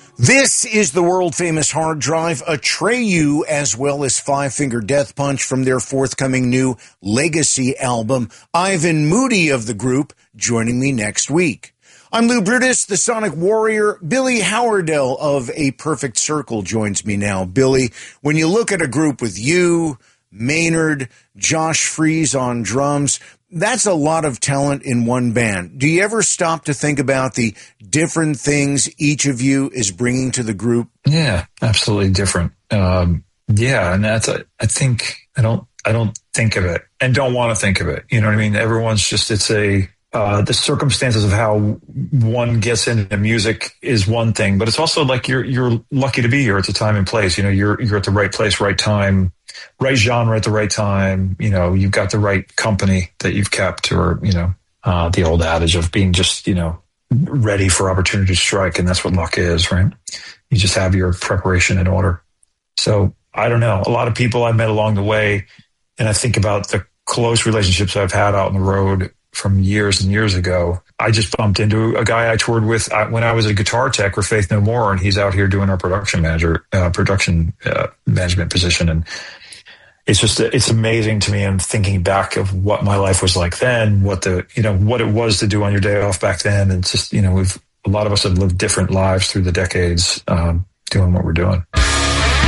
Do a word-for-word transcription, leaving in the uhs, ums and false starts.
This is the world-famous Hard Drive, Atreyu, as well as Five Finger Death Punch from their forthcoming new Legacy album. Ivan Moody of the group joining me next week. I'm Lou Brutus, the Sonic Warrior. Billy Howerdel of A Perfect Circle joins me now. Billy, when you look at a group with you, Maynard, Josh Freese on drums, that's a lot of talent in one band. Do you ever stop to think about the different things each of you is bringing to the group? Yeah, absolutely different. Um, yeah, and that's, I, I think, I don't, I don't think of it and don't want to think of it. You know what I mean? Everyone's just, it's a, uh, the circumstances of how one gets into music is one thing, but it's also like you're, you're lucky to be here. It's a time and place. You know, you're, you're at the right place, right time, right genre at the right time. You know, you've got the right company that you've kept, or, you know, uh, the old adage of being just, you know, ready for opportunity to strike. And that's what luck is, right? You just have your preparation in order. So I don't know. A lot of people I met along the way, and I think about the close relationships I've had out on the road from years and years ago. I just bumped into a guy I toured with when I was a guitar tech for Faith No More, and he's out here doing our production manager, uh, production uh, management position. And it's just, it's amazing to me. I'm thinking back of what my life was like then, what the, you know, what it was to do on your day off back then. And it's just, you know, we've, a lot of us have lived different lives through the decades, um, doing what we're doing.